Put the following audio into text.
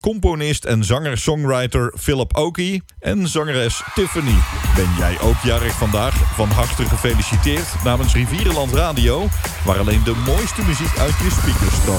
componist en zanger-songwriter Philip Oakey en zangeres Tiffany. Ben jij ook jarig vandaag? Van harte gefeliciteerd namens Rivierenland Radio, waar alleen de mooiste muziek uit je speakers stroomt.